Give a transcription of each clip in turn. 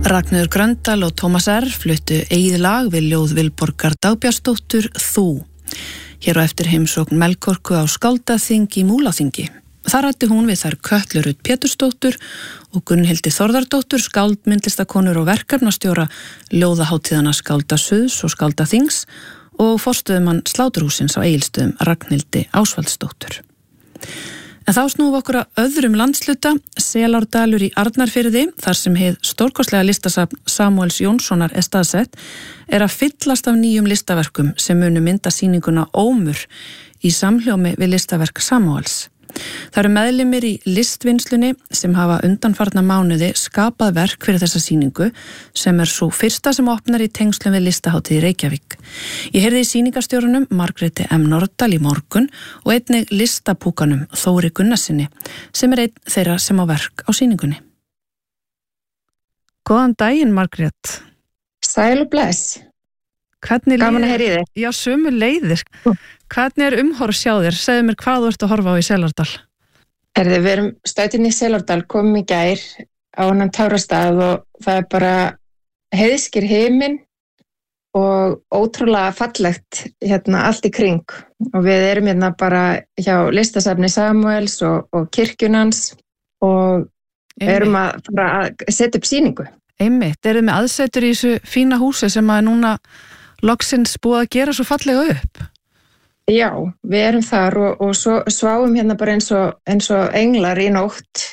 Ragnheiður Gröndal og Tómas R. fluttu eigið lag við ljóð Vilborgar Dagbjartsdóttur Þú. Hér á eftir heimsókn Melkorku á Skáldaþing í Múlaþingi. Þar ræddi hún við þær Kötlu Rut Pétursdóttur og Gunnhildi Þórðardóttur, skáldmyndlistakonur og verkefnastjóra ljóðaháttíðanna Skáldasuðs og Skáldaþings og forstöðumann Sláturhússins á Egilsstöðum Ragnhildi Ásvaldsdóttur. En þá snúum við okkur að öðrum landsluta, Selárdalur í Arnarfirði, þar sem hið stórkostlega listasafn Samúels Jónssonar er staðsett, er að fyllast af nýjum listaverkum sem munu mynda sýninguna Ómur í samhljómi við listaverk Samúels. Það eru meðlimir í listvinnslunni sem hafa undanfarna mánuði skapað verk fyrir þessa sýningu sem er svo fyrsta sem opnar í tengslum við listahátíð í Reykjavík. Ég heyrði í sýningarstjórunum Margréti M. Nordal í morgun og einnig listapúkanum Þóri Gunnarsinni sem er einn þeirra sem á verk á sýningunni. Góðan daginn, Margrét. Sæl og bless. Gaman að heyra í þér. Já, sömu leiðir. Hvernig er umhorfs hjá þér? Segðu mér hvað þú ert að horfa á í Selárdal. Við erum stöðin í Selárdal, komum í gær á annan Tárastað og það er bara heiðskir himinn og ótrúlega fallegt allt í kring. Og við erum bara hjá listasafni Samúels og kirkjunans og erum að fara að setja upp sýningu. Einmitt, eruð með aðsetur í þessu fína húsi sem að núna loksins búið að gera svo fallega upp? Já, við erum þar og svo sváum bara eins og englar í nótt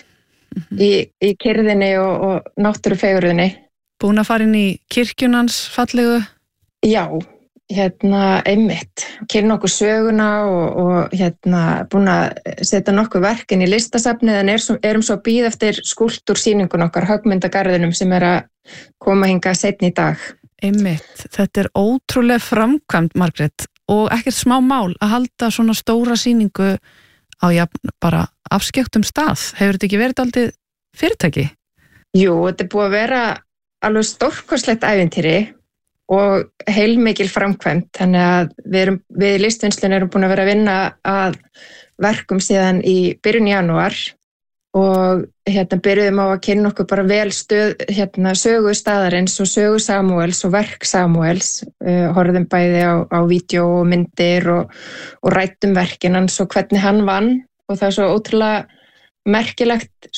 í kyrrðinni og náttúrufegurðinni. Búin að fara inn í kirkjunans fallegu? Já, einmitt. Kynna okkur söguna og búin að setja nokkuð verkin í listasafnið en erum svo að bíða eftir skúlptúrsýningun okkar Höggmyndagarðinum sem er að koma hingað seinni í dag. Einmitt, þetta er ótrúlega framkvæmt, Margrét, og ekkert smá mál að halda svona stóra sýningu á bara afskekktum stað. Hefur þetta ekki verið dálítið fyrirtæki? Jú, þetta er búið að vera alveg stórkostlegt ævintýri og heilmikil framkvæmt, þannig að við í listvinnslunni erum búin að vera að vinna að verkum síðan í byrjun janúar og byrjuðum á að kynna okkur bara vel sögu staðarins og sögu Samúels og verk Samúels, horfðum bæði á vídeo og myndir og ræddum verkin hans og hvernig hann vann og það er svo ótrúlega merkilegt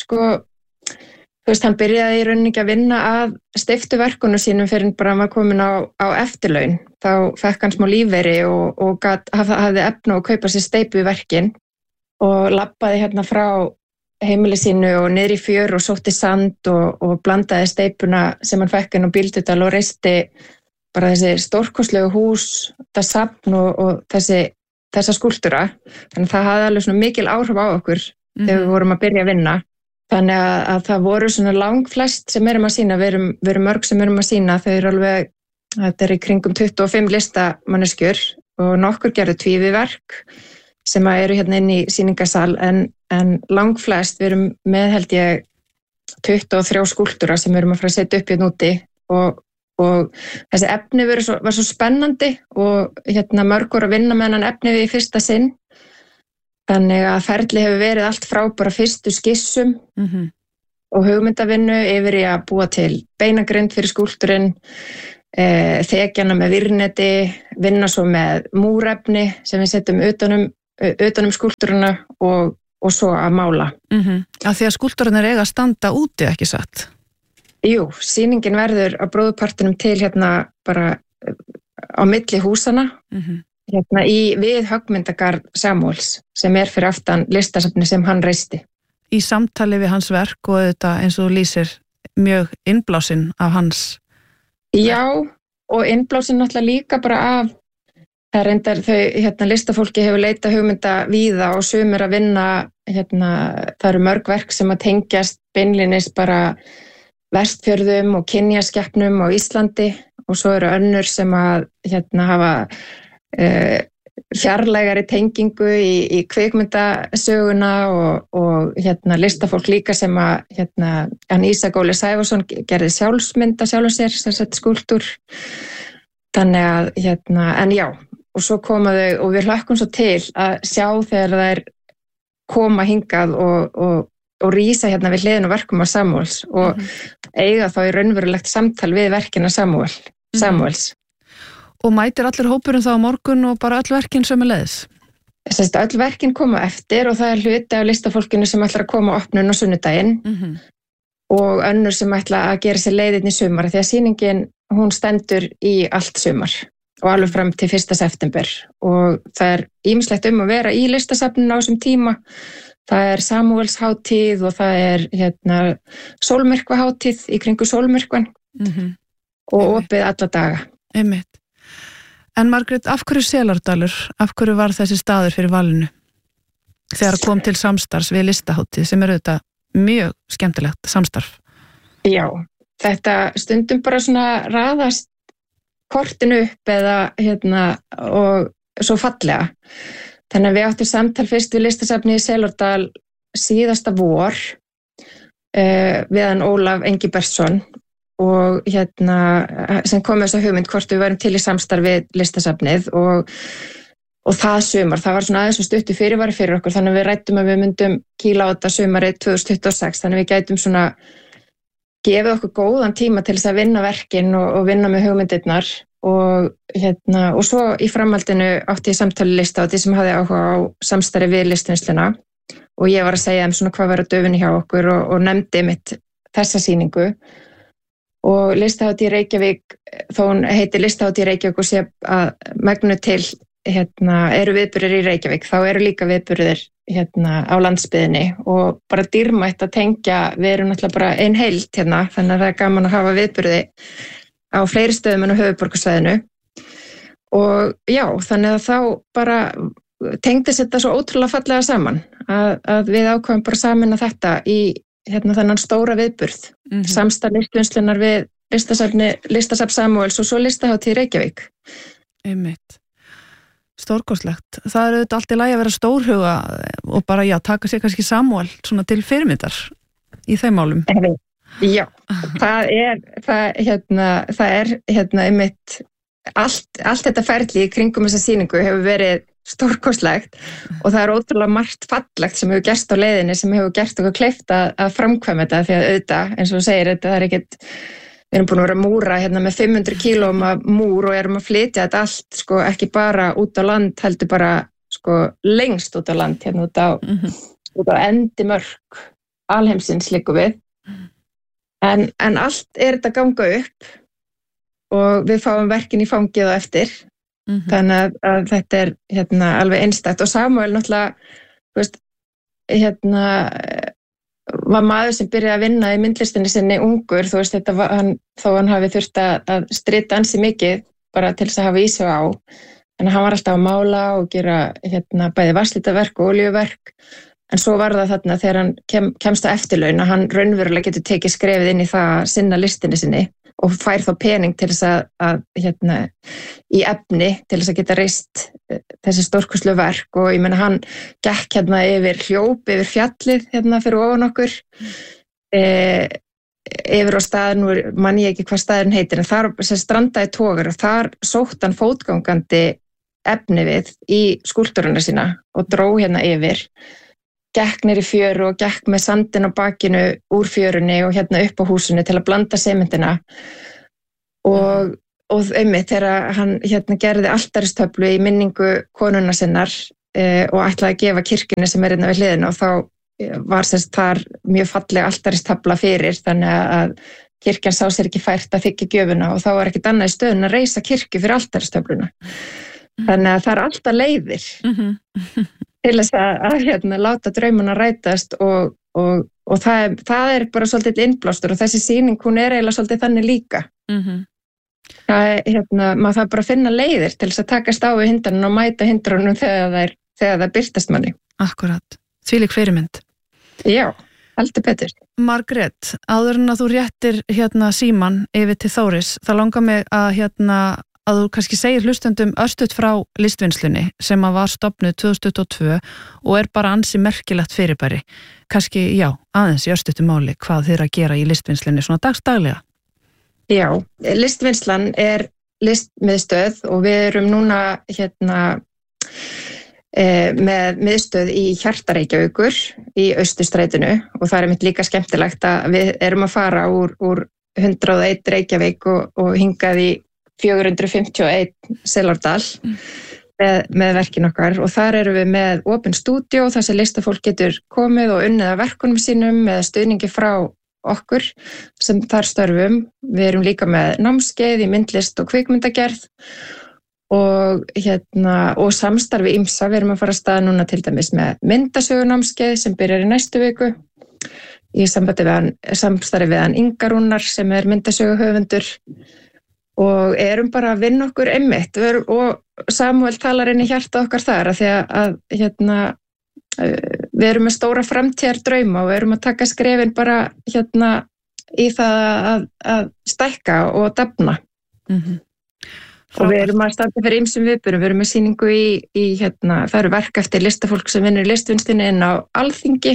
hann byrjaði í rauninni ekki að vinna að steyptu verkunum sínum fyrir bara hann var komin á eftirlaun. Þá fekk hann smá lífeyri og hafði efni að kaupa sér steypu í verkin og labbaði frá heimili sínu og niður í fjör og sótti sand og blandaði steypuna sem hann fekk inn á Bíldudal og reisti bara þessi stórkostlegu hús, þetta safn og þessa skúlptúra. Þannig að það hafði alveg svona mikil áhrif á okkur þegar við vorum að byrja að vinna. Þannig að það voru svona langflest sem erum að sýna, við erum mörg sem erum að sýna, þau eru alveg, þetta er í kringum 25 listamanneskjur og nokkur gerðu tvíviverk sem eru inn í sýningasal en langflest við erum með held ég 23 skúlptúra sem við erum að fara að setja upp úti og þessi efni var svo spennandi og mörg voru að vinna með hennan efni við í fyrsta sinn. Þannig að ferli hefur verið allt frá bara fyrstu skissum og hugmyndavinnu yfir í að búa til beinagrind fyrir skúlptúrinn, þekjana með virneti, vinna svo með múrefni sem við setjum utanum skúlptúruna og svo að mála. Af því að skúlptúrarnir eiga að standa úti, ekki satt? Jú, sýningin verður á bróðurpartinum til bara á milli húsana. Við Höggmyndagarð Samúels sem er fyrir aftan listasafni sem hann reisti. Í samtali við hans verk og þetta eins og þú lýsir mjög innblásinn af hans verk. Já, og innblásinn náttúrulega líka bara af það reyndar þau, listafólki hefur leitað hugmynda víða og sumir að vinna, það eru mörg verk sem að tengjast beinlinis bara Vestfjörðum og kynjaskeppnum á Íslandi og svo eru önnur sem að hafa fjarlægari tengingu í kvikmyndasöguna og listafólk líka sem að hann Ísak Óli Sævarsson gerði sjálfsmynda sjálfum sér sem sett skúlptúr. Þannig að en já, og svo koma þau og við hlökkum svo til að sjá þegar þær koma hingað og rísa við hliðin á verkum af Samúels og eiga þá í raunverulegt samtal við verkina Samúels. Og mætir allir hópurinn þá á morgun og bara öll verkin sömuleiðis? Þess að öll verkin koma eftir og það hluti af listafólkinu sem ætlar að koma á opnun á sunnudaginn og önnur sem ætla að gera sér leiðinn í sumar því að sýningin, hún stendur í allt sumar og alveg fram til 1. september og það ýmislegt að vera í listasafninu á þessum tíma. Það Samúels hátíð og það sólmyrkva hátíð í kringu sólmyrkvan og opið alla daga. Einmitt. En Margrét, af hverju Selárdalur? Af hverju var þessi staður fyrir valinu? Þegar kom til samstarfs við listahátíð sem auðvitað mjög skemmtilegt samstarf. Já, þetta stundum bara svona raðast kortinu upp eða og svo fallega. Þannig að við áttum samtal fyrst við listasafni í Selárdal síðasta vor við hann Ólaf Engibertsson og sem kom þess að hugmynd hvort við værum til í samstarfi listasafnið og það sumar, það var svona aðeins og stuttu fyrirvari fyrir okkur, þannig að við ræddum að við myndum kýla á þetta sumarið 2026, þannig að við gætum svona gefið okkur góðan tíma til þess að vinna verkin og vinna með hugmyndirnar og svo í framhaldinu átti ég samtali listahátíð sem hafði áhuga á samstarfi við listvinnsluna og ég var að segja þeim svona hvað var að döfinni hjá okkur og nefndi mitt þessa sýningu. Og listahátíð í Reykjavík, þó hún heitir listahátíð í Reykjavík og sé að megnu til eru viðburðir í Reykjavík, þá eru líka viðburðir á landsbyggðinni og bara dýrmætt að tengja, við erum náttúrulega bara ein heild þannig að það gaman að hafa viðburði á fleiri stöðum en á höfuðborgarsvæðinu og já, þannig að þá bara tengdist þetta svo ótrúlega fallega saman að við ákvæmum bara saman að þetta í þennan stóra viðburð, samstarf listvinnslunar við listasafn Samúels og svo listahátíð í Reykjavík. Einmitt. Stórkostlegt. Það auðvitað allt í lagi að vera stórhuga og bara taka sér kannski Samúel svona til fyrirmyndar í þeim málum. Já, það er einmitt allt þetta ferli í kringum þessa sýningu hefur verið stórkostlegt og það ótrúlega margt fallegt sem hefur gerst á leiðinni sem hefur gert okkur kleift að framkvæma þetta því að auðvitað, eins og þú segir, þetta ekkert, við erum búin að vera að múra með 500 kílóum af múr og erum að flytja þetta allt, ekki bara út á land, heldur bara, lengst út á land, út á endimörk alheimsins liggur við. En allt þetta ganga upp og við fáum verkin í fangið og eftir. Þannig að þetta alveg einstakt og Samúel náttúrulega var maður sem byrjaði að vinna í myndlistinni sinni ungur, þó hann hafi þurft að strita ansi mikið bara til þess að hafa í sig á en hann var alltaf að mála og gera bæði vatnslitaverk og olíuverk en svo var það þarna þegar hann kemst á eftirlaun að hann raunverulega getur tekið skrefið inn í það að sinna listinni sinni og fær þá pening til þess að í efni til þess að geta reist þessi stórkostlu verk og ég meina hann gekk yfir hljóp, yfir fjallið fyrir ofan okkur yfir á staðin, nú man ég ekki hvað staðin heitir en þar strandaði togar og þar sótt hann fótgangandi efni við í skúlptúruna sína og dró yfir gekk niður í fjöru og gekk með sandin á bakinu úr fjörunni og upp á húsinu til að blanda sementina og einmitt þegar hann gerði altaristöflu í minningu konuna sinnar og ætlaði að gefa kirkjunni sem við hliðina og þá var þar mjög falleg altaristöfla fyrir þannig að kirkjan sá sér ekki fært að þiggja gjöfuna og þá var ekkert annað í stöðun að reisa kirkju fyrir altaristöfluna þannig að það alltaf leiðir til þess að láta draumuna rætast og það bara svolítið innblástur og þessi sýning, hún eiginlega svolítið þannig líka. Maður þarf bara að finna leiðir til þess að takast á við hindrunum og mæta hindrunum þegar það birtast manni. Akkurat, þvílík fyrirmynd. Já, heldur betur. Margrét, áður en að þú réttir síman yfir til Þóris, það langar mig að þú kannski segir hlustendum örstutt frá listvinnslunni sem var stofnuð 2022 og bara ansi merkilegt fyrirbæri. Kannski, aðeins í örstuttu máli hvað þið að gera í listvinnslunni svona dagstaglega. Já, listvinnslan listmiðstöð og við erum núna með miðstöð í hjarta Reykjavíkur í Austurstrætinu og það mitt líka skemmtilegt að við erum að fara úr 101 Reykjavík og hingað í 451 Selárdal með verkin okkar og þar erum við með opin stúdíó þar sem listafólk getur komið og unnið að verkunum sínum með stuðningi frá okkur sem þar störfum. Við erum líka með námskeið í myndlist og kvikmyndagerð og samstarfi ýmsa. Við erum að fara að staða núna til dæmis með myndasögunámskeið sem byrjar í næstu viku í samstarfi við hann Inga Rúnar sem myndasöguhöfundur og erum bara að vinna okkur einmitt og Samúel talar inn í hjarta okkar þar að því að við erum með stóra framtíðardrauma og við erum að taka skrefin bara í það að stækka og dafna. Og við erum að standa fyrir ýmsum viðburðum. Við erum með sýningu í það eru verk eftir listafólk sem vinnur í listvinnslunni inn á Alþingi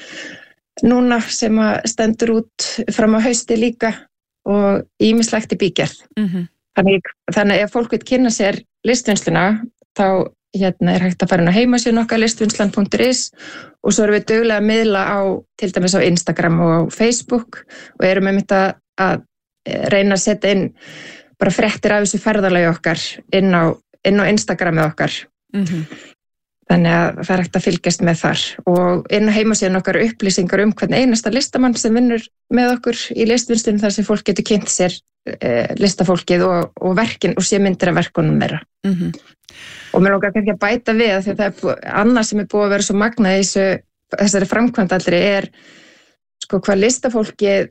núna sem stendur út fram á hausti líka og ýmislegt í bígerð. Þannig ef fólk vil kynna sér listvinnsluna þá er hægt að fara inn á heimasíðuna okkar listvinnslan.is og svo erum við duglega að miðla til dæmis á Instagram og á Facebook og erum einmitt að reyna að setja inn bara fréttir af þessu ferðalagi okkar inn á Instagramið okkar. Þannig að það hægt að fylgjast með þar og inn á heimasíðuna okkar upplýsingar hvern einasta listamann sem vinnur með okkur í listvinnslunni þar sem fólk getur kynnt sér listafólkið og verkin og sé myndir af verkunum þeirra. Og mér langar kannski að bæta við að því að það annað sem búið að vera svo magnað í þessari framkvæmd allri hvað listafólkið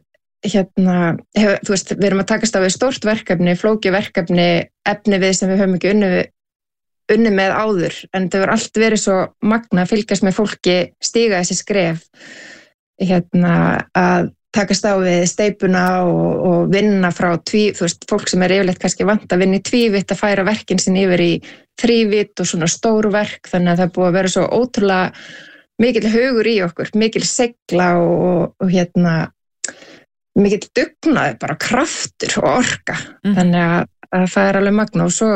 við erum að takast á við stórt verkefni, flókið verkefni, efni við sem við höfum ekki unnið með áður en það hefur allt verið svo magnað að fylgjast með fólki stíga þessi skref að takast á við steipuna og vinna frá fólk sem yfirleitt kannski vant að vinna í tvívitt að færa verkin sín yfir í þrívitt og svona stóru verk þannig að það búið að vera svo ótrúlega mikill hugur í okkur, mikill segla og mikill dugnaður, bara kraftur og orka þannig að það alveg magna og svo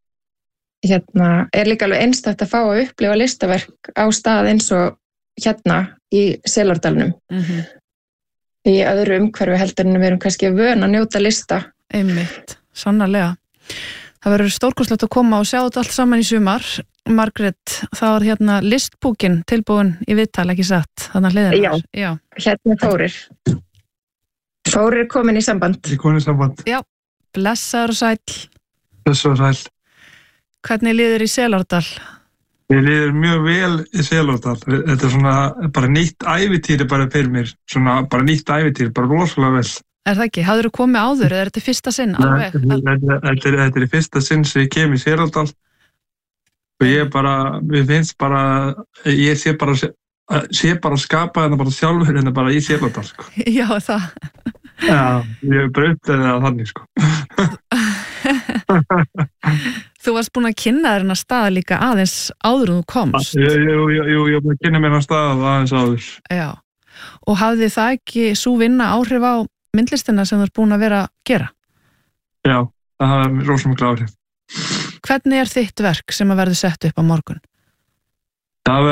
líka alveg einstakt að fá að upplifa listaverk á stað eins og í Selárdalnum í öðru umhverfi heldur en við erum kannski vön að njóta lista. Einmitt, sannarlega. Það verður stórkostlegt að koma og sjá þetta allt saman í sumar. Margrét, það var listbókin tilbúin í viðtal, ekki satt? Þannig að hliðina. Já, Þórir. Þórir komin í samband. Ég komin í samband. Já, blessaður og sæll. Blessaður og sæll. Hvernig líður í Selárdal? Mér líður mjög vel í Selárdal. Þetta svona bara nýtt ævintýri bara fyrir mér. Svona bara nýtt ævintýri, bara rosalega vel. Er það ekki? Hafðirðu komið áður eða er þetta fyrsta sinn? Þetta er fyrsta sinn sem ég kem í Selárdal. Og mér finnst bara, ég sé bara skapa þetta bara sjálfur hérna bara í Selárdal, sko. Já, það. Já, ég bara upplegði það þannig, sko. Þú varst búin að kynna þér hennar stað líka aðeins áður en þú komst. Jú, ég var búin að kynna mér hennar stað aðeins áður. Já, og hafði það ekki sú vinna áhrif á myndlistina sem þú ert búin að vera að gera? Já, það hafði rosamikla áhrif. Hvernig er þitt verk sem að verður sett upp á morgun? Það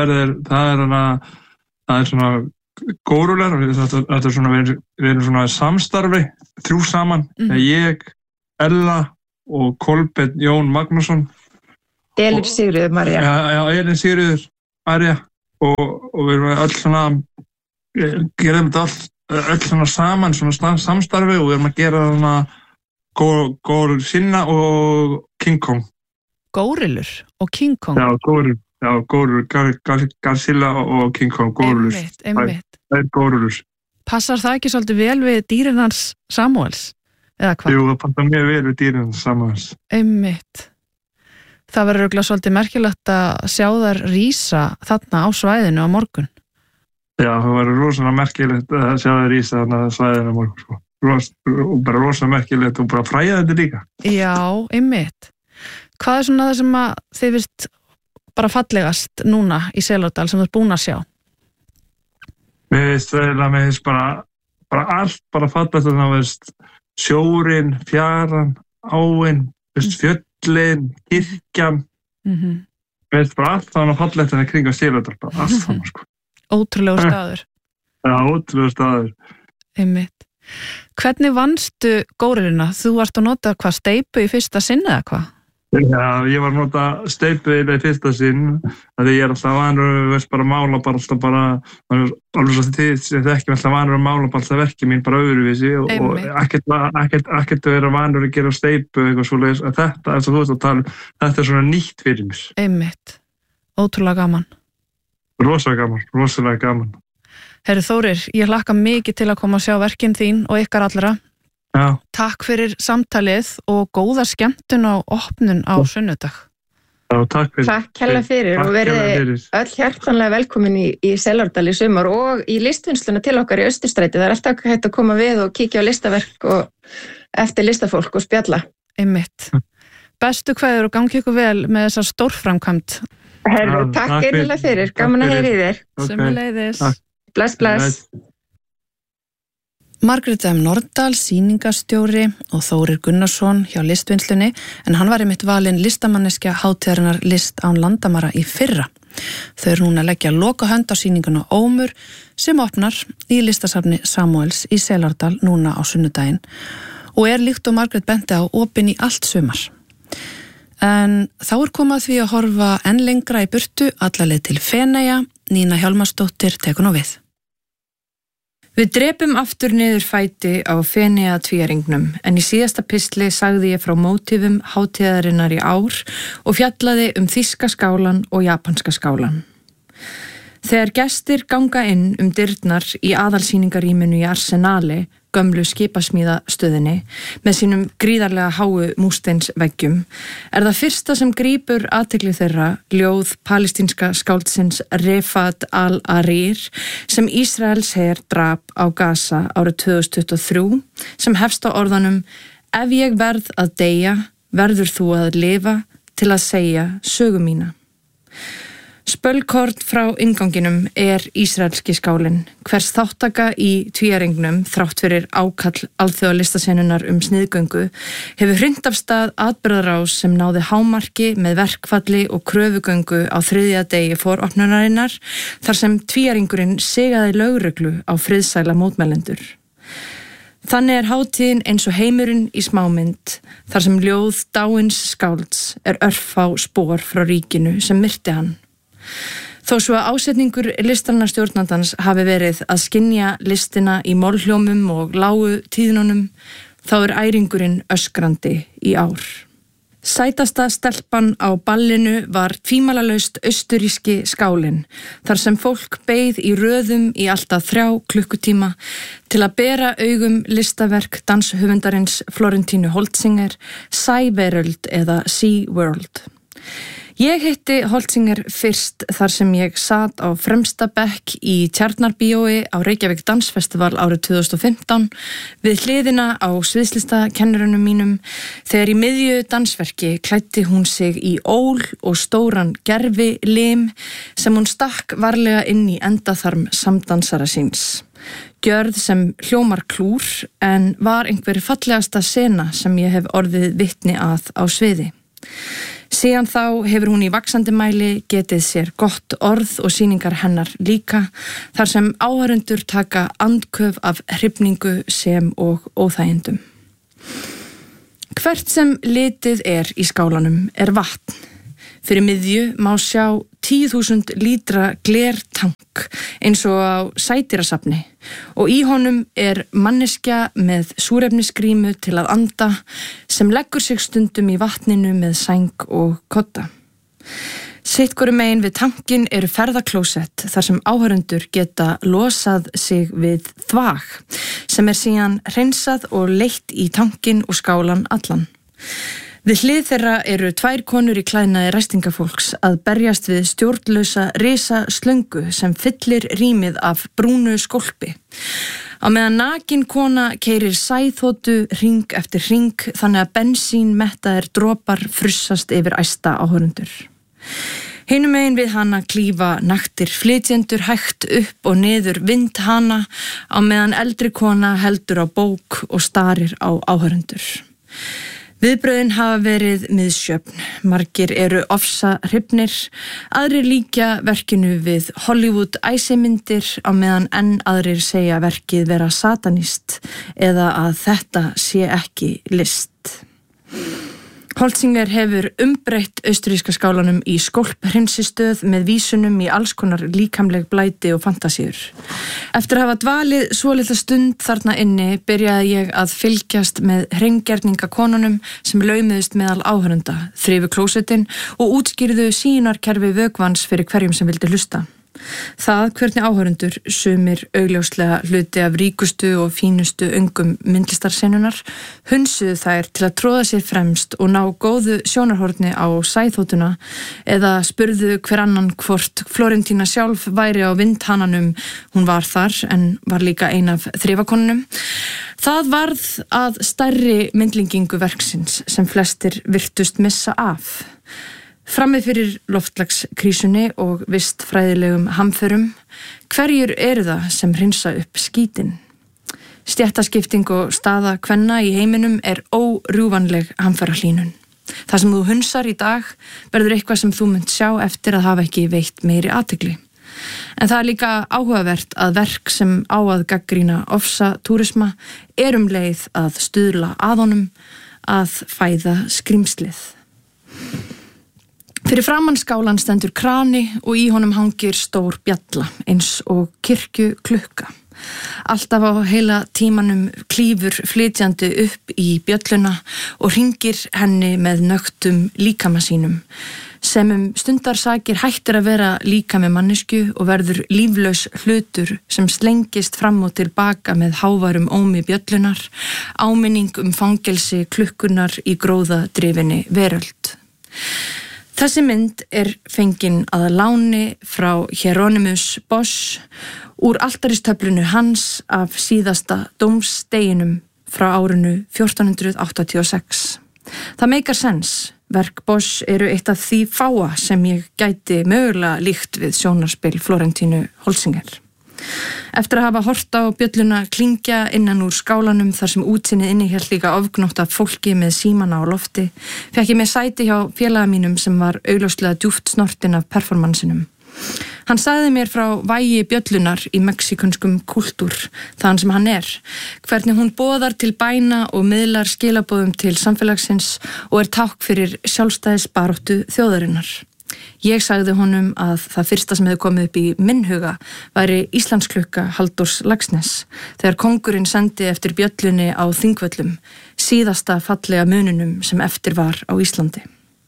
er svona górulegar, þetta er svona, við erum svona samstarfi, 3 saman, ég, Ella og Kolbeinn Jón Magnússon. Elín Sigríður María. Já, Elín Sigríður María og við erum öll svona, gerum þetta öll svona saman, svona samstarfi og við erum að gera svona Górillur Sinna og King Kong. Górillur og King Kong? Já, Górillur, Godzilla og King Kong, Górillur. Einmitt. Það er Górillur. Passar það ekki svolítið vel við dýrin hans Samúels? Eða hvað? Jú, það passar mjög vel við dýrin hans Samúels. Einmitt. Það verður örugglega svolítið merkilegt að sjá þær rísa þarna á svæðinu á morgun. Já, það verður rosalega merkilegt að sjá þær rísa þarna á svæðinu á morgun, sko. Og bara rosalega merkilegt og bara fræða þetta líka. Já, einmitt. Hvað er svona það sem að þið finnst bara fallegast núna í Selárdal sem þú ert búin að sjá? Mér finnst bara allt bara fallegt að það veist sjórin, fjaran, áin, fjöllin, kirkjan. Veist bara allt þannig að fallegt en kring að Selárdal, bara allt þannig, sko. Ótrúlegur staður. Já, ótrúlegur staður. Einmitt. Hvernig vannstu górilluna? Þú varst að nota hvað, steypu í fyrsta sinn eða hvað? Já, ég var að nota steypu í fyrsta sinn, því ég alltaf vanur, veist, bara mála bara alltaf bara, alveg svo þið sem ekki alltaf vanur að mála bara alltaf verki mín bara öðruvísi og ekkert að vera vanur að gera steypu eitthvað svoleiðis, að þetta, eins og þú veist að tala, þetta svona nýtt fyrir mér. Einmitt. Ótrúlega gaman. Rosalega gaman. Herri Þórir, ég hlakka mikið til að koma að sjá verkin þín og ykkar allra. Já. Takk fyrir samtalið og góða skemmtun á opnun á sunnudag. Já, takk fyrir. Takk hérlega fyrir og verið öll hjartanlega velkomin í Selárdal í sumar og í listvinnsluna til okkar í Austurstræti. Það alltaf hægt að koma við og kíkja á listaverk og eftir listafólk og spjalla. Einmitt. Bestu kveður og gangi ykkur vel með þessar stórframkvæmt. Herru, takk einlega fyrir. Gaman að heyra í þér. Sömuleiðis. Bless. Margrét M. Norðdal, sýningarstjóri og Þórir Gunnarsson hjá listvinnslunni, en hann var einmitt valinn listamanneskja hátíðarinnar List án landamæra í fyrra. Þau eru núna að leggja lokahönd á sýninguna Ómur sem opnar í listasafni Samúels í Selárdal núna á sunnudaginn og líkt og Margrét benti á opin í allt sumar. En þá komað því að horfa enn lengra í burtu allaleg til Feneyja. Nína Hjálmarsdóttir tekur nú við. Við drepum aftur niður fæti á Feneyja tvíæringnum, en í síðasta pistli sagði ég frá mótífum hátíðarinnar í ár og fjallaði þýska skálan og japanska skálan. Þegar gestir ganga inn dyrnar í aðalsýningarýminu í Arsenali, gömlu skipasmíðastöðinni, með sínum gríðarlega háu múrsteinsveggjum, það fyrsta sem grípur athygli þeirra ljóð palestínska skáldsins Refat al-Arir sem Ísraels her drap á Gaza árið 2023, sem hefst á orðanum: Ef ég verð að deyja, verður þú að lifa til að segja sögu mína. Spölkorn frá innganginum ísraelski skálinn. Hvers þáttaka í tvíæringnum, þrátt fyrir ákall alþjóðalistasenunnar sniðgöngu, hefur hrindt af stað atburðarás sem náði hámarki með verkfalli og kröfugöngu á 3. degi foropnunarinnar, þar sem tvíæringurinn sigaði lögreglu á friðsæla mótmælendur. Þannig hátíðin eins og heimurinn í smámynd, þar sem ljóð dáins skálds örfá spor frá ríkinu sem myrti hann. Þó svo að ásetningur listanarstjórnandans hafi verið að skynja listina í málhljómum og lágu tíðnunum, þá æringurinn öskrandi í ár. Sætasta stelpan á ballinu var tvímælalaust austuríski skálinn, þar sem fólk beið í röðum í alltaf 3 klukkutíma til að bera augum listaverk danshöfundarins Florentínu Holzinger, Sæveröld eða Sea World. Ég hitti Holzinger fyrst þar sem ég sat á fremsta bekk í Tjarnarbíói á Reykjavík Dansfestival árið 2015 við hliðina á sviðslistakennurunum mínum þegar í miðju dansverki klæddi hún sig í ól og stóran gervilim sem hún stakk varlega inn í endaþarm samdansara síns. Gjörð sem hljómar klúr en var einhver fallegasta sena sem ég hef orðið vitni að á sviði. Síðan þá hefur hún í vaxandi mæli getið sér gott orð og sýningar hennar líka, þar sem áhorfendur taka andköf af hrifningu sem og óþægindum. Hvert sem litið í skálanum vatn. Fyrir miðju má sjá 10.000 lítra glertank eins og á sædýrasafni og í honum manneskja með súrefnisgrímu til að anda sem leggur sig stundum í vatninu með sæng og kodda. Sitt hvoru megin við tankinn ferðaklósett þar sem áhorfendur geta losað sig við þvag sem síðan hreinsað og leitt í tankinn og skálan allan. Við hlið þeirra 2 konur í klæðnaði ræstingafólks að berjast við stjórnlausa risaslöngu sem fyllir rýmið af brúnu skólpi. Á meðan nakin kona keyrir sæþotu hring eftir hring þannig að bensínmettaðir dropar frussast yfir æsta áhorfendur. Hinum megin við hana klífa naktir flytjendur hægt upp og niður vind hana á meðan eldri kona heldur á bók og starir á áhorfendur. Viðbrögðin hafa verið misjöfn. Margir eru ofsa hrifnir, aðrir líkja verkinu við Hollywood æsimyndir á meðan enn aðrir segja verkið vera satanist eða að þetta sé ekki list. Holzinger hefur umbreytt austríska skálanum í skólphreinsistöð með vísunum í alls konar líkamleg blæti og fantasíur. Eftir að hafa dvalið svolitla stund þarna inni byrjaði ég að fylgjast með hreingerningakonunum sem laumuðust meðal áhörunda, þrifu klósettin og útskýrðu sýnarkerfi vökvans fyrir hverjum sem vildi hlusta. Það hvernig áhörundur, sumir augljóslega hluti af ríkustu og fínustu öngum myndlistarsennunar, hunsuðu þær til að tróða sér fremst og ná góðu sjónarhorni á sæþótuna eða spurðu hver annan hvort Florentína sjálf væri á vindhananum, hún var þar en var líka ein af þrifakonunum. Það varð að stærri myndlingingu verksins sem flestir virtust missa af. Frammi fyrir loftslagskrísunni og vistfræðilegum hamförum, hverjur eru það sem hreinsa upp skítinn? Stéttaskipting og staða kvenna í heiminum er órjúvanleg hamfarahlýnun. Það sem þú hunsar í dag verður eitthvað sem þú munt sjá eftir að hafa ekki veitt meiri athygli. En það er líka áhugavert að verk sem á að gagnrýna ofsa túrisma er leið að stuðla að honum að fæða skrímslið. Fyrir framan skálan stendur krani og í honum hangir stór bjalla eins og kirkjuklukka. Alltaf á heila tímanum klífur flytjandi upp í bjölluna og hringir henni með nögtum líkama sínum, sem stundarsakir hættir að vera líkami mannesku og verður líflaus hlutur sem slengist fram og tilbaka með háværum ómi bjöllunar, áminning fangelsi klukkunar í gróðadrifinni veröld. Þessi mynd er fengin að láni frá Hieronymus Bosch úr altaristöflunu hans af síðasta dómsdeginum frá árinu 1486. Það meikar sens. Verk Bosch eru eitt af því fáa sem ég gæti mögulega líkt við sjónarspil Florentínu Holzinger. Eftir að hafa hort á bjölluna klingja innan úr skálanum þar sem útsinnið innihélt líka ofgnótt af fólki með símana á lofti, fékk ég með sæti hjá félaga mínum sem var augljóslega djúpt snortin af performansinum. Hann sagði mér frá vægi bjöllunar í mexíkönskum kúltúr, þaðan sem hann er, hvernig hún boðar til bæna og miðlar skilaboðum til samfélagsins og tákn fyrir sjálfstæðisbaráttu þjóðarinnar. Ég sagði honum að það fyrsta sem hefði komið upp í minn huga væri Íslandsklukka Halldórs Laxness þegar kóngurinn sendi eftir bjöllunni á Þingvöllum, síðasta fallega mununum sem eftir var á Íslandi.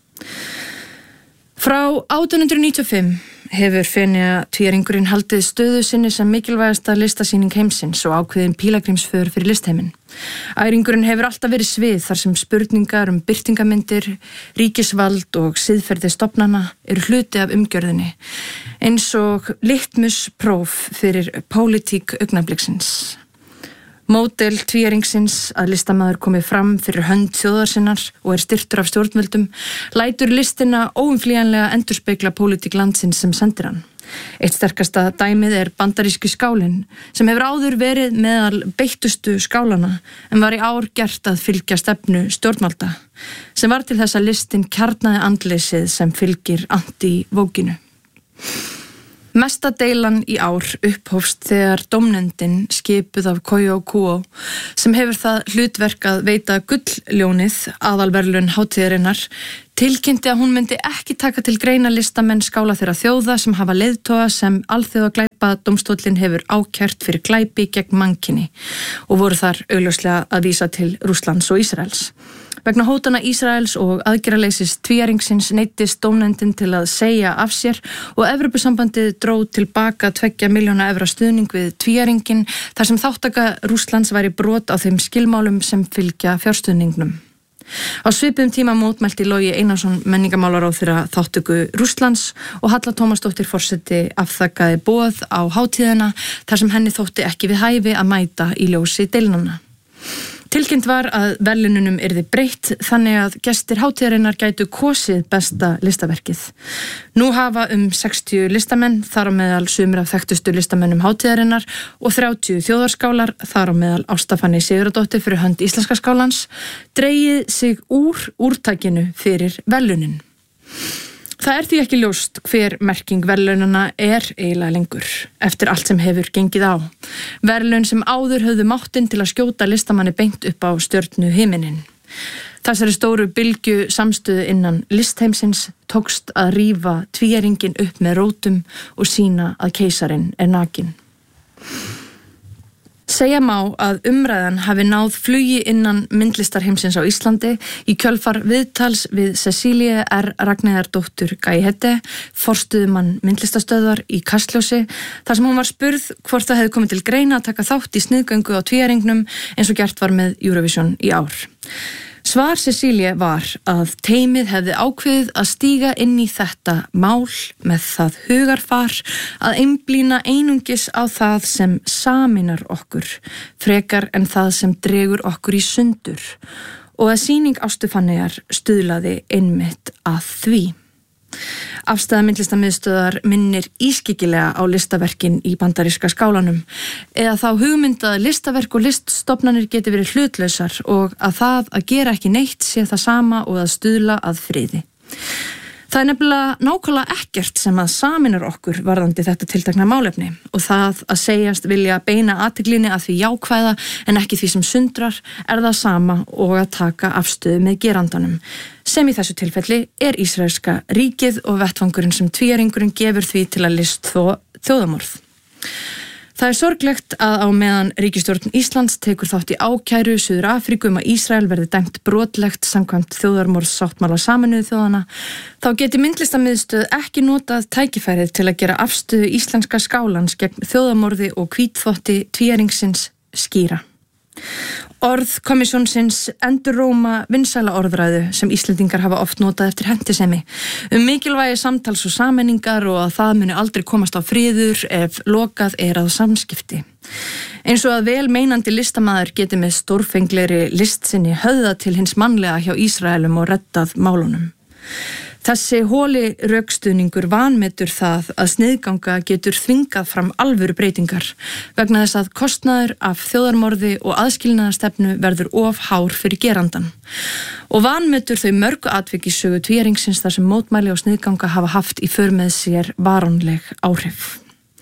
Frá 1895 hefur Feneyjatvíæringurinn haldið stöðu sinni sem mikilvægasta listasýning heimsins og ákveðin pílagrímsför fyrir listheiminn. Æringurinn hefur alltaf verið svið þar sem spurningar byrtingamyndir, ríkisvald og siðferði stofnana eru hluti af umgjörðinni, eins og litmuspróf fyrir pólitík augnabliksins. Módel tvíæringsins að listamaður komið fram fyrir hönd þjóðarsinnar og styrktur af stjórnvöldum, lætur listina óumflýjanlega endurspegla pólitík landsins sem sendir hann. Eitt sterkasta dæmið er bandaríski skálinn, sem hefur áður verið meðal beittustu skálana en var í ár gert að fylgja stefnu stjórnvalda, sem var til þess að listin kjarnaði andleysið sem fylgir anti-vókinu. Mesta deilan í ár upphófst þegar dómnefndin skipuð af Koyo Kuo, sem hefur það hlutverk að veita gulljónið, aðalverðlaun hátíðarinnar, tilkynnti að hún myndi ekki taka til greina listamenn skála þeirra þjóða sem hafa leiðtoga sem alþjóðaglæpadómstóllinn hefur ákært fyrir glæpi gegn mannkyni og voru þar augljóslega að vísa til Rússlands og Ísraels. Vegna hótana Ísraels og aðgerðarleysis tvíæringsins neyddist dómnefndin til að segja af sér og Evrópusambandið dró tilbaka 2 milljóna evra stuðning við tvíæringin þar sem þáttaka Rússlands væri brot á þeim skilmálum sem fylgja fjárstuðningnum. Á svipuðum tíma mótmælti Logi Einarsson menningamálaráðherra þáttöku Rússlands og Halla Tómasdóttir forseti afþakkaði boð á hátíðina þar sem henni þótti ekki við hæfi að mæta í ljósi deilnanna. Tilkynnt var að verðlaununum yrði breytt þannig að gestir hátíðarinnar gætu kosið besta listaverkið. Nú hafa 60 listamenn, þar á meðal sumir af þekktustu listamennum hátíðarinnar og 30 þjóðarskálar, þar á meðal Ásta Fanney Sigurðardóttir fyrir hönd Íslenska skálans, dregið sig úr úrtakinu fyrir verðlaunin. Það er því ekki ljóst hver merking verðlaunanna er eiginlega lengur, eftir allt sem hefur gengið á. Verðlaun sem áður höfðu máttinn til að skjóta listamanni beint upp á stjörnu himinin. Þessari stóru bylgju samstöðu innan listheimsins tókst að rífa tvíæringin upp með rótum og sýna að keisarinn er nakinn. Segja má að umræðan hafi náð flugi innan myndlistarheimsins á Íslandi í kjölfar viðtals við Cecilie R. Ragnheiðardóttur Gaihede, forstöðumann myndlistarstöðvar í Kastljósi, þar sem hún var spurð hvort það hefði komið til greina að taka þátt í sniðgöngu á tvíæringnum eins og gert var með Eurovision í ár. Svar Cecilie var að teymið hefði ákveðið að stíga inn í þetta mál með það hugarfar að einblína einungis á það sem sameinar okkur, frekar en það sem dregur okkur í sundur, og að sýning Ástu Fanneyjar stuðlaði einmitt að því. Afstæða myndlistamiðstöðar minnir ískyggilega á listaverkin í bandaríska skálanum, eða þá hugmynd að listaverk og liststofnanir geti verið hlutlausar og að það að gera ekki neitt sé það sama og að stuðla að friði. Það er nefnilega nákvæmlega ekkert sem að sameinar okkur varðandi þetta tiltekna málefni og það að segjast vilja beina athyglinni að því jákvæða en ekki því sem sundrar er það sama og að taka afstöðu með gerandanum, sem í þessu tilfelli er Ísraelska ríkið og vettvangurinn sem tvíæringurinn gefur því til að list þjóðamorð. Það er sorglegt að á meðan ríkisstjórn Íslands tekur þátt í ákæru Suður Afríku að Ísrael verði dæmt brotlegt samkvæmt þjóðarmorðsáttmála Sameinuðu þjóðanna, þá geti myndlistamiðstöð ekki notað tækifærið til að gera afstöðu íslenska skálans gegn þjóðarmorði og hvítþvotti tvíæringsins skýra. Orð komissjónsins endurróma vinsæla orðræðu sem Íslendingar hafa oft notað eftir hentisemi mikilvægi samtals og sameiningar og að það muni aldrei komast á friður ef lokað er að samskipti. Eins og að vel meinandi listamaður geti með stórfenglegri list sinni höfða til hins mannlega hjá Ísraelum og reddað málunum. Þessi hóli rökstuðningur vanmetur það að sniðganga getur þvingað fram alvöru breytingar vegna þess að kostnaður af þjóðarmorði og aðskilnaðarstefnu verður of hár fyrir gerandan og vanmetur þau mörgu atvik í sögu tvíæringsins þar sem mótmæli og sniðganga hafa haft í för með sér varanleg áhrif.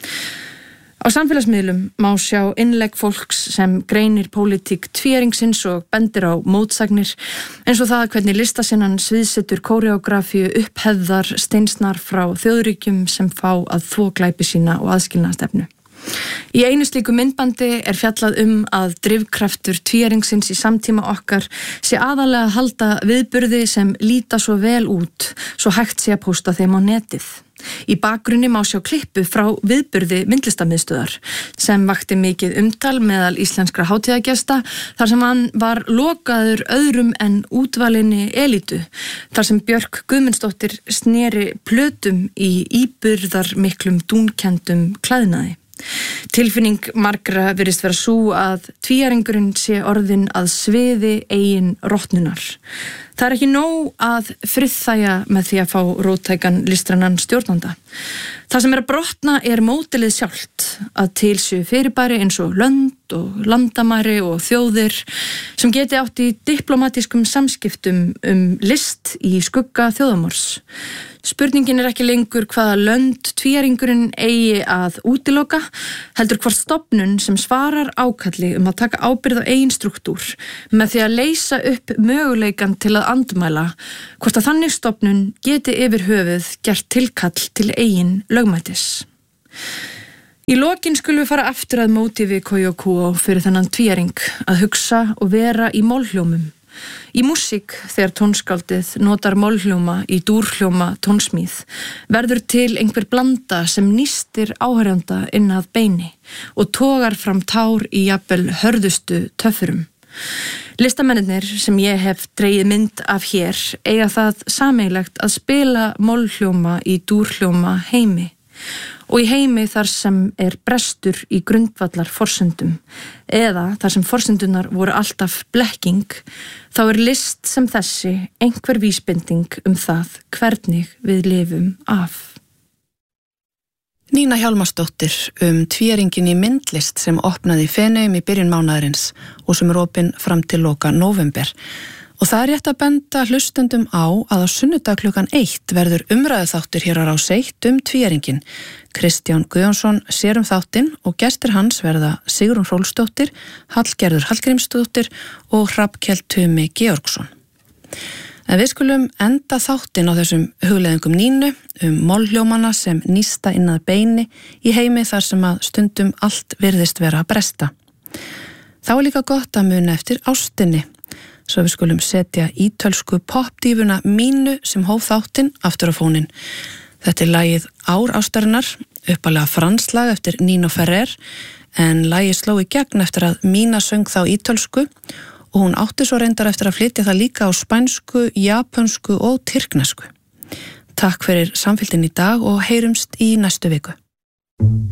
Á samfélagsmiðlum má sjá innlegg fólks sem greinir pólitík tvíæringsins og bendir á mótsagnir eins og það hvernig listasinnan sviðsetur kóreografíu upphefðar steinsnar frá þjóðríkjum sem fá að þvo glæpi sína og aðskilnaðarstefnu. Í einu slíku myndbandi er fjallað að drifkraftur tvíæringsins í samtíma okkar sé aðalega að halda viðburði sem líta svo vel út svo hægt sé að pósta þeim á netið. Í bakgrunni má sjá klippu frá viðburði myndlistamiðstöðar sem vakti mikið umtal meðal íslenskra hátíðagesta þar sem hann var lokaður öðrum en útvalinni elítu þar sem Björk Guðmundsdóttir sneri plötum í íburðarmiklum dúnkendum klæðnaði. Tilfinning margra virðist vera sú að tvíæringurinn sé orðinn að sviði eigin rotnunar. Það er ekki nóg að friðþægja með því að fá róttækan listrænan stjórnanda. Það sem er að brotna er módelið sjálft, að til séu fyrirbæri eins og lönd og landamæri og þjóðir sem geti átt í diplomatískum samskiptum list í skugga þjóðamorðs. Spurningin er ekki lengur hvaða lönd tvíæringurinn eigi að útiloka, heldur hvort stofnun sem svarar ákalli að taka ábyrgð á eigin struktúr með því að leysa upp möguleikan til að andmæla, hvort að þannig stofnun geti yfir höfuð gert tilkall til eigin lögmætis. Í lokin skulum við fara aftur að mótífi Kojó fyrir þennan tvíæring að hugsa og vera í málhljómum. Í músík, þegar tónskáldið notar málhljóma í dúrhljóma tónsmíð, verður til einhver blanda sem nístir áhorfanda inn að beini og togar fram tár í jafnvel hörðustu töffurum. Listamennirnir sem ég hef dregið mynd af hér eiga það sameiginlegt að spila málhljóma í dúrhljóma heimi og í heimi þar sem brestur í grundvallar forsendum eða þar sem forsendunar voru alltaf blekking, þá list sem þessi einhver vísbending það hvernig við lifum af. Nína Hjálmarsdóttir tvíæringin í myndlist sem opnaði í Feneyjum í byrjun mánaðarins og sem opin fram til loka nóvember. Og það rétt að benda hlustendum á að á sunnudag klukkan 1 verður umræðuþáttur hér á Rás 1 tvíæringin. Kristján Guðjónsson sér þáttinn og gestir hans verða Sigrún Hrólfsdóttir, Hallgerður Hallgrímsdóttir og Hrafnkell Tumi Georgsson. En við skulum enda þáttinn á þessum hugleiðingum Nínu mollhljómana sem nísta inn að beini í heimi þar sem að stundum allt virðist vera að bresta. Þá líka gott að muna eftir ástinni, svo við skulum setja ítölsku popdífuna Mínu sem hóf þáttinn aftur á fóninn. Þetta lagið Ár ástarinnar, uppalega franslag eftir Nino Ferrer, en lagið sló í gegn eftir að Mína söng þá ítölsku og hún átti svo reyndar eftir að flytja það líka á spænsku, japönsku og tyrknesku. Takk fyrir samfylgdin í dag og heyrumst í næstu viku.